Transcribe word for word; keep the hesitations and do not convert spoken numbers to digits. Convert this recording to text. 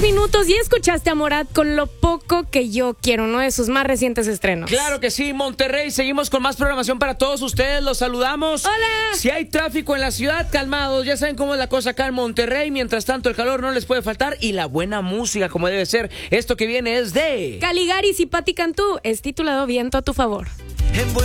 dos minutos y escuchaste a Morat con Lo Poco Que Yo Quiero, uno de sus más recientes estrenos. Claro que sí, Monterrey. Seguimos con más programación para todos ustedes. Los saludamos. ¡Hola! Si hay tráfico en la ciudad, calmados. Ya saben cómo es la cosa acá en Monterrey. Mientras tanto, el calor no les puede faltar y la buena música, como debe ser. Esto que viene es de Caligaris y Patti Cantú es titulado Viento a tu favor.